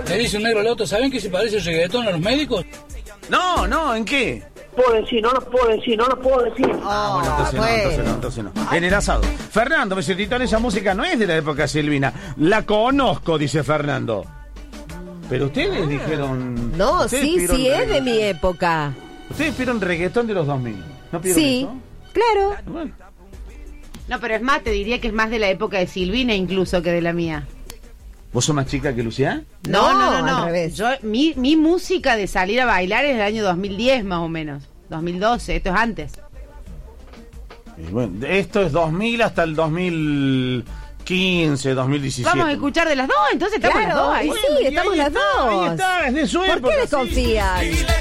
Le dice un negro al otro, ¿saben que se parece el reggaetón a los médicos? No, ¿en qué? No lo puedo decir. Entonces no. En el asado. Fernando, me dice, Titán, esa música no es de la época de Silvina. La conozco, dice Fernando. Pero ustedes dijeron... No, sí es de mi época. Ustedes pidieron reggaetón de los 2000. ¿No pidieron eso? Claro. Bueno. No, pero es más, te diría que es más de la época de Silvina incluso que de la mía. ¿Vos sos más chica que Lucía? No, al revés. Yo, mi música de salir a bailar es del año 2010 más o menos. 2012, esto es antes. Bueno, esto es 2000 hasta el 2015, 2017. Vamos a escuchar de las dos, entonces estamos las dos ahí. Sí, estamos las dos. Ahí está, es de su época. ¿Por qué desconfían?